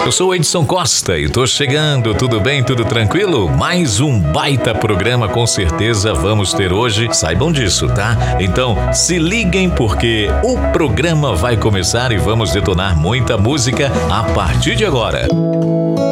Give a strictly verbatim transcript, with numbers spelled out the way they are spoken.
Eu sou o Edson Costa e tô chegando, tudo bem, tudo tranquilo? Mais um baita programa com certeza vamos ter hoje, saibam disso, tá? Então se liguem porque o programa vai começar e vamos detonar muita música a partir de agora.